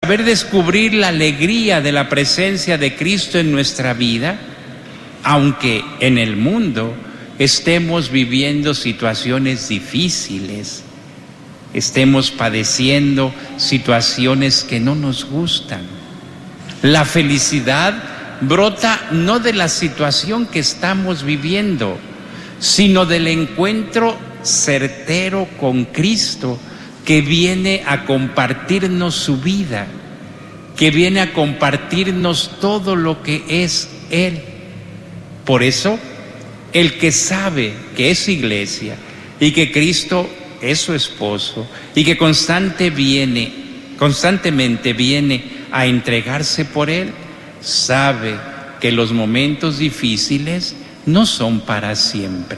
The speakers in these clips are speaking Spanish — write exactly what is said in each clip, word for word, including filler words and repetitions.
saber descubrir la alegría de la presencia de Cristo en nuestra vida, aunque en el mundo estemos viviendo situaciones difíciles, estemos padeciendo situaciones que no nos gustan. La felicidad brota no de la situación que estamos viviendo, sino del encuentro certero con Cristo, que viene a compartirnos su vida, que viene a compartirnos todo lo que es Él. Por eso, el que sabe que es iglesia y que Cristo es su esposo y que constante viene, constantemente viene a entregarse por Él, sabe que los momentos difíciles no son para siempre.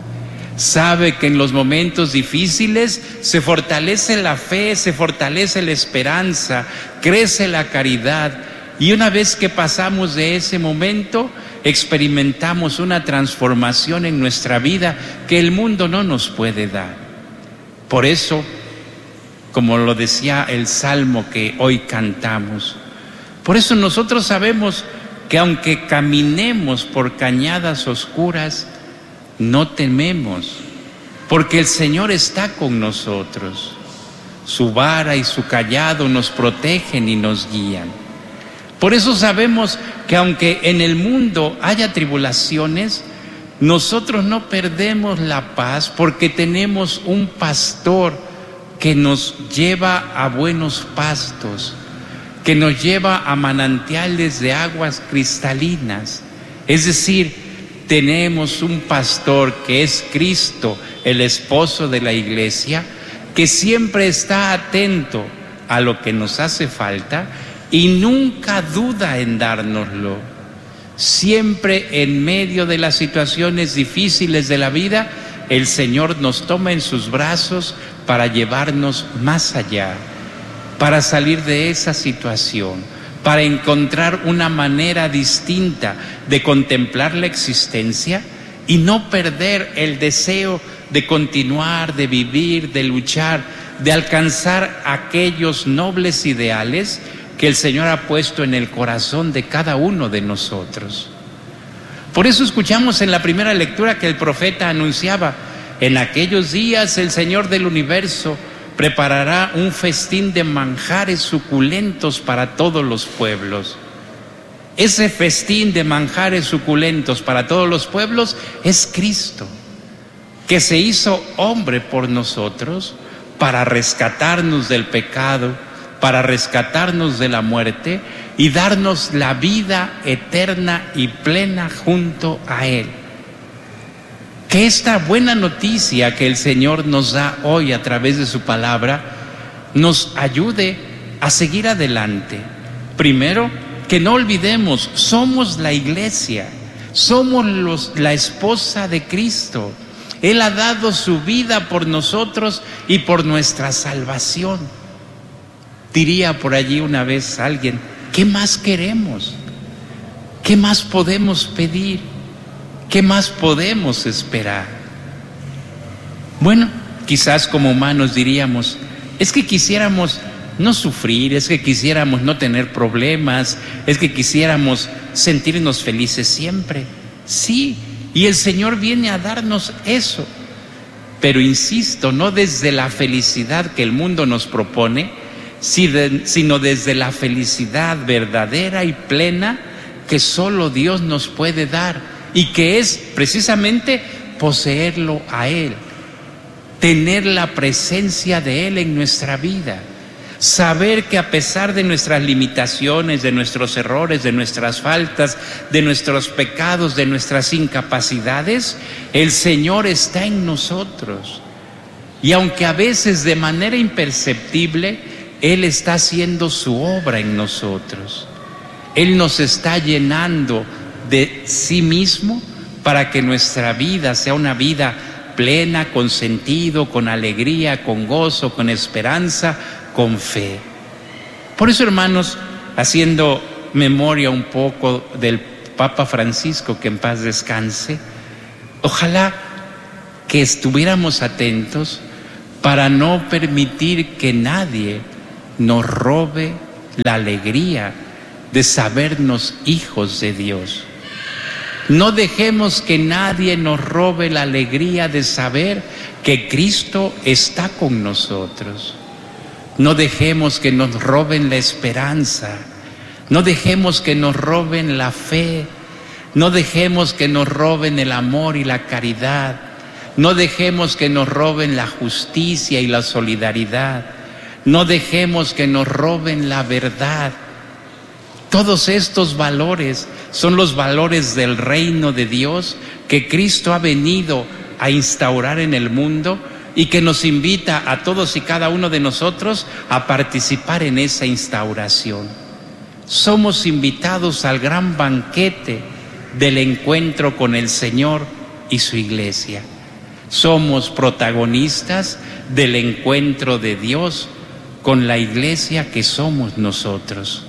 Sabe que en los momentos difíciles se fortalece la fe, se fortalece la esperanza, crece la caridad, y una vez que pasamos de ese momento, experimentamos una transformación en nuestra vida que el mundo no nos puede dar. Por eso, como lo decía el salmo que hoy cantamos, por eso nosotros sabemos que aunque caminemos por cañadas oscuras, no tememos, porque el Señor está con nosotros. Su vara y su cayado nos protegen y nos guían. Por eso sabemos que aunque en el mundo haya tribulaciones, nosotros no perdemos la paz, porque tenemos un pastor que nos lleva a buenos pastos, que nos lleva a manantiales de aguas cristalinas. Es decir, tenemos un pastor que es Cristo, el esposo de la iglesia, que siempre está atento a lo que nos hace falta y nunca duda en dárnoslo. Siempre en medio de las situaciones difíciles de la vida, el Señor nos toma en sus brazos para llevarnos más allá, para salir de esa situación, para encontrar una manera distinta de contemplar la existencia y no perder el deseo de continuar, de vivir, de luchar, de alcanzar aquellos nobles ideales que el Señor ha puesto en el corazón de cada uno de nosotros. Por eso escuchamos en la primera lectura que el profeta anunciaba: en aquellos días el Señor del universo preparará un festín de manjares suculentos para todos los pueblos. Ese festín de manjares suculentos para todos los pueblos es Cristo, que se hizo hombre por nosotros para rescatarnos del pecado, para rescatarnos de la muerte y darnos la vida eterna y plena junto a Él. Que esta buena noticia que el Señor nos da hoy a través de su palabra nos ayude a seguir adelante. Primero, que no olvidemos, somos la iglesia, somos los, la esposa de Cristo. Él ha dado su vida por nosotros y por nuestra salvación. Diría por allí una vez alguien: ¿qué más queremos? ¿Qué más podemos pedir? ¿Qué más podemos esperar? Bueno, quizás como humanos diríamos: es que quisiéramos no sufrir, es que quisiéramos no tener problemas, es que quisiéramos sentirnos felices siempre. Sí, y el Señor viene a darnos eso. Pero insisto, no desde la felicidad que el mundo nos propone, sino desde la felicidad verdadera y plena que solo Dios nos puede dar, y que es precisamente poseerlo a Él, tener la presencia de Él en nuestra vida, saber que a pesar de nuestras limitaciones, de nuestros errores, de nuestras faltas, de nuestros pecados, de nuestras incapacidades, el Señor está en nosotros. Y aunque a veces de manera imperceptible, Él está haciendo su obra en nosotros. Él nos está llenando de sí mismo para que nuestra vida sea una vida plena, con sentido, con alegría, con gozo, con esperanza, con fe. Por eso, hermanos, haciendo memoria un poco del Papa Francisco, que en paz descanse, ojalá que estuviéramos atentos para no permitir que nadie nos robe la alegría de sabernos hijos de Dios. No dejemos que nadie nos robe la alegría de saber que Cristo está con nosotros. No dejemos que nos roben la esperanza. No dejemos que nos roben la fe. No dejemos que nos roben el amor y la caridad. No dejemos que nos roben la justicia y la solidaridad. No dejemos que nos roben la verdad. Todos estos valores son los valores del reino de Dios que Cristo ha venido a instaurar en el mundo y que nos invita a todos y cada uno de nosotros a participar en esa instauración. Somos invitados al gran banquete del encuentro con el Señor y su iglesia. Somos protagonistas del encuentro de Dios con la iglesia que somos nosotros.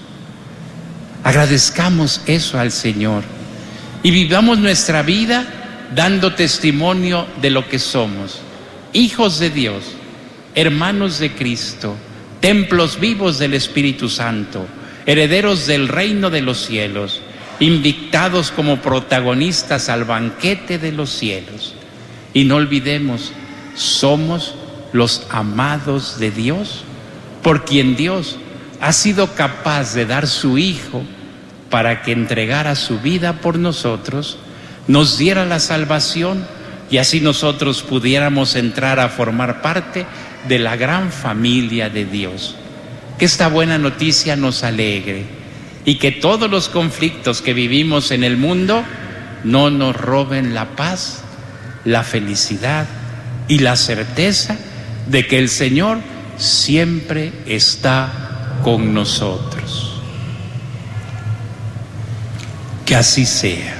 Agradezcamos eso al Señor y vivamos nuestra vida dando testimonio de lo que somos: hijos de Dios, hermanos de Cristo, templos vivos del Espíritu Santo, herederos del reino de los cielos, invitados como protagonistas al banquete de los cielos. Y no olvidemos, somos los amados de Dios, por quien Dios ha sido capaz de dar su Hijo para que entregara su vida por nosotros, nos diera la salvación y así nosotros pudiéramos entrar a formar parte de la gran familia de Dios. Que esta buena noticia nos alegre y que todos los conflictos que vivimos en el mundo no nos roben la paz, la felicidad y la certeza de que el Señor siempre está con nosotros. Que así sea.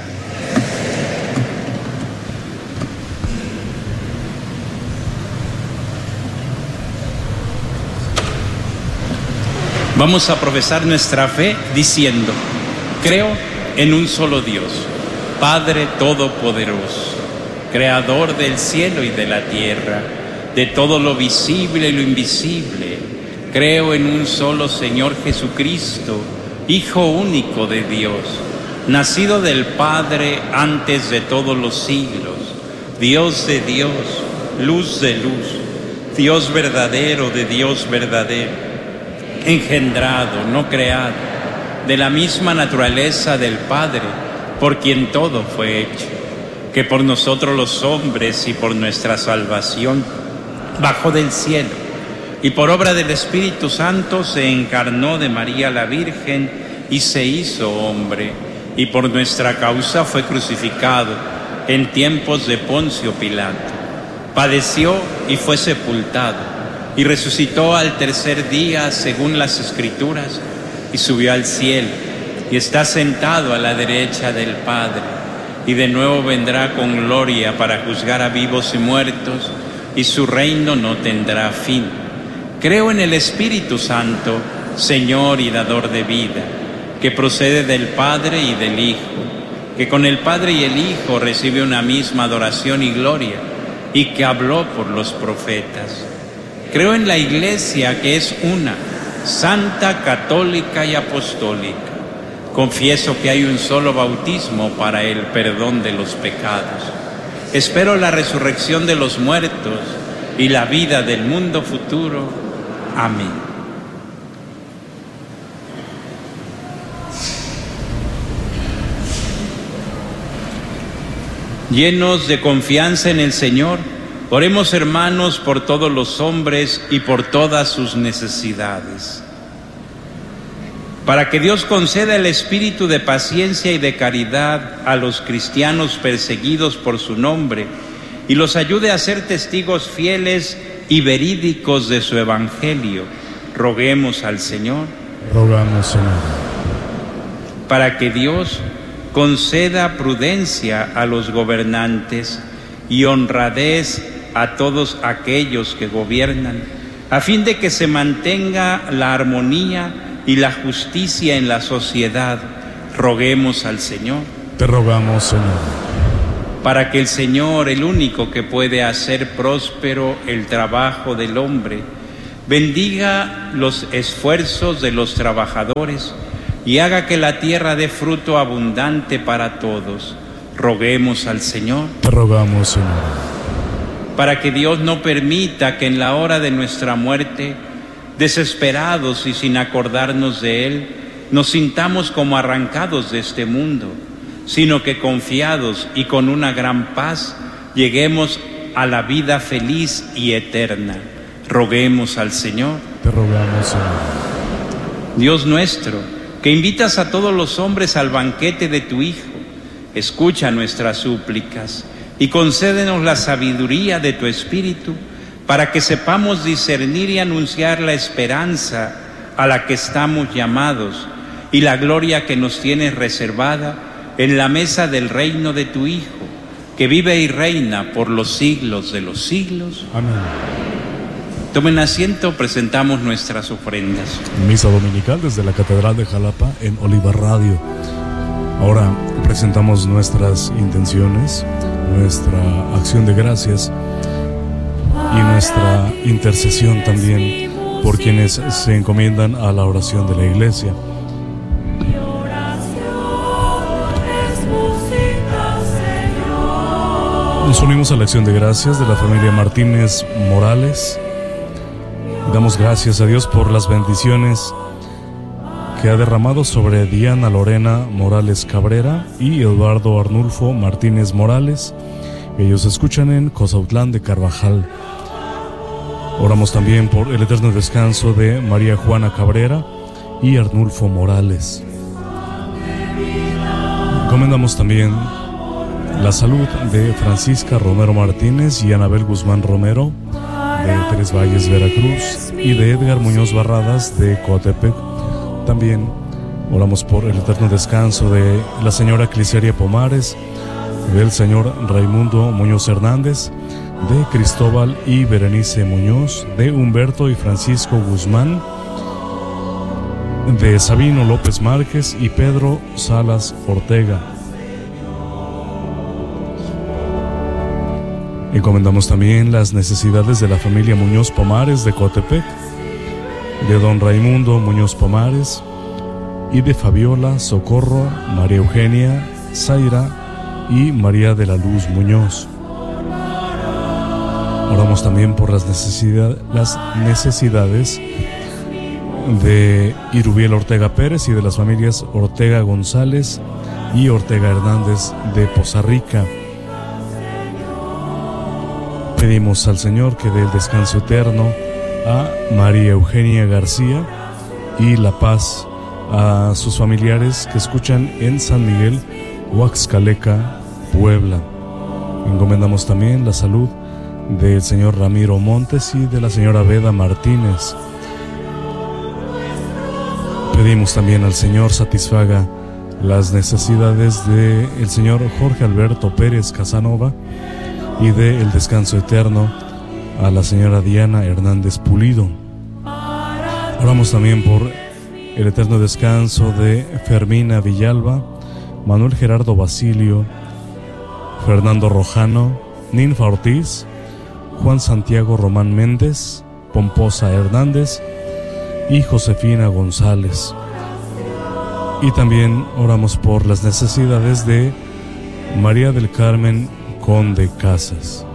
Vamos a profesar nuestra fe diciendo: creo en un solo Dios, Padre Todopoderoso, Creador del cielo y de la tierra, de todo lo visible y lo invisible. Creo en un solo Señor Jesucristo, Hijo único de Dios, nacido del Padre antes de todos los siglos, Dios de Dios, luz de luz, Dios verdadero de Dios verdadero, engendrado, no creado, de la misma naturaleza del Padre, por quien todo fue hecho, que por nosotros los hombres y por nuestra salvación bajó del cielo, y por obra del Espíritu Santo se encarnó de María la Virgen y se hizo hombre, y por nuestra causa fue crucificado en tiempos de Poncio Pilato. Padeció y fue sepultado, y resucitó al tercer día según las Escrituras, y subió al cielo, y está sentado a la derecha del Padre, y de nuevo vendrá con gloria para juzgar a vivos y muertos, y su reino no tendrá fin. Creo en el Espíritu Santo, Señor y dador de vida, que procede del Padre y del Hijo, que con el Padre y el Hijo recibe una misma adoración y gloria, y que habló por los profetas. Creo en la Iglesia, que es una, santa, católica y apostólica. Confieso que hay un solo bautismo para el perdón de los pecados. Espero la resurrección de los muertos y la vida del mundo futuro. Amén. Llenos de confianza en el Señor, oremos, hermanos, por todos los hombres y por todas sus necesidades. Para que Dios conceda el espíritu de paciencia y de caridad a los cristianos perseguidos por su nombre y los ayude a ser testigos fieles y verídicos de su evangelio, roguemos al Señor. Rogamos, Señor. Para que Dios conceda prudencia a los gobernantes y honradez a todos aquellos que gobiernan, a fin de que se mantenga la armonía y la justicia en la sociedad, roguemos al Señor. Te rogamos, Señor. Para que el Señor, el único que puede hacer próspero el trabajo del hombre, bendiga los esfuerzos de los trabajadores y haga que la tierra dé fruto abundante para todos. Roguemos al Señor. Te rogamos, Señor. Para que Dios no permita que en la hora de nuestra muerte, desesperados y sin acordarnos de Él, nos sintamos como arrancados de este mundo, sino que confiados y con una gran paz lleguemos a la vida feliz y eterna. Roguemos al Señor. Te rogamos, Señor. Dios nuestro, que invitas a todos los hombres al banquete de tu Hijo, escucha nuestras súplicas y concédenos la sabiduría de tu Espíritu para que sepamos discernir y anunciar la esperanza a la que estamos llamados y la gloria que nos tienes reservada en la mesa del reino de tu Hijo, que vive y reina por los siglos de los siglos. Amén. Tomen asiento, presentamos nuestras ofrendas. Misa dominical desde la Catedral de Jalapa en Oliva Radio. Ahora presentamos nuestras intenciones, nuestra acción de gracias y nuestra intercesión también por quienes se encomiendan a la oración de la Iglesia. Nos unimos a la acción de gracias de la familia Martínez Morales. Damos gracias a Dios por las bendiciones que ha derramado sobre Diana Lorena Morales Cabrera y Eduardo Arnulfo Martínez Morales. Ellos escuchan en Cozautlán de Carvajal. Oramos también por el eterno descanso de María Juana Cabrera y Arnulfo Morales. Encomendamos también la salud de Francisca Romero Martínez y Anabel Guzmán Romero de Tres Valles, Veracruz, y de Edgar Muñoz Barradas de Coatepec. También oramos por el eterno descanso de la señora Cliseria Pomares, del señor Raimundo Muñoz Hernández, de Cristóbal y Berenice Muñoz, de Humberto y Francisco Guzmán, de Sabino López Márquez y Pedro Salas Ortega. Encomendamos también las necesidades de la familia Muñoz Pomares de Coatepec, de don Raimundo Muñoz Pomares y de Fabiola, Socorro, María Eugenia, Zaira y María de la Luz Muñoz. Oramos también por las, necesidad, las necesidades de Irubiel Ortega Pérez y de las familias Ortega González y Ortega Hernández de Poza Rica. Pedimos al Señor que dé el descanso eterno a María Eugenia García y la paz a sus familiares que escuchan en San Miguel, Huaxcaleca, Puebla. Encomendamos también la salud del señor Ramiro Montes y de la señora Veda Martínez. Pedimos también al Señor satisfaga las necesidades del señor Jorge Alberto Pérez Casanova y de el descanso eterno a la señora Diana Hernández Pulido. Oramos también por el eterno descanso de Fermina Villalba, Manuel Gerardo Basilio, Fernando Rojano, Ninfa Ortiz, Juan Santiago Román Méndez, Pomposa Hernández y Josefina González. Y también oramos por las necesidades de María del Carmen Conde Casas.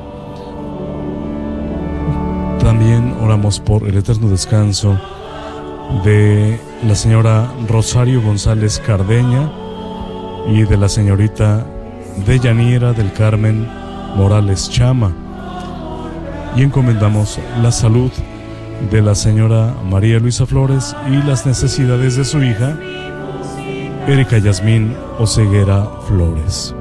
También oramos por el eterno descanso de la señora Rosario González Cardeña y de la señorita Deyanira del Carmen Morales Chama. Y encomendamos la salud de la señora María Luisa Flores y las necesidades de su hija Erika Yasmín Oseguera Flores.